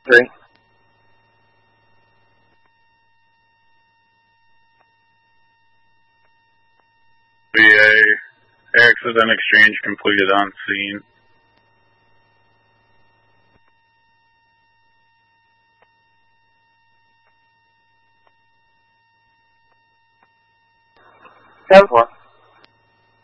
3. VA, accident exchange completed on scene. Ten 4.